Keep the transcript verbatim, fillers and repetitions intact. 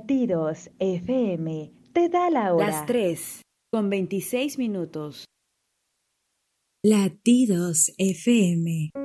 Latidos F M te da la Las hora. tres, con veintiséis minutos. Latidos F M.